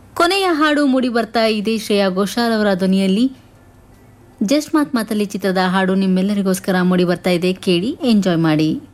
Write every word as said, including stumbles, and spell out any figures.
ಕೊನೆಯ ಹಾಡು ಮೂಡಿ ಬರ್ತಾ ಇದೆ ಶ್ರೇಯಾ ಘೋಷಾಲ್ ಅವರ ಧ್ವನಿಯಲ್ಲಿ. ಜಸ್ಟ್ ಮಾತ್ ಮಾತಲ್ಲಿ ಚಿತ್ರದ ಹಾಡು ನಿಮ್ಮೆಲ್ಲರಿಗೋಸ್ಕರ ಮೂಡಿ ಬರ್ತಾ ಇದೆ, ಕೇಳಿ ಎಂಜಾಯ್ ಮಾಡಿ.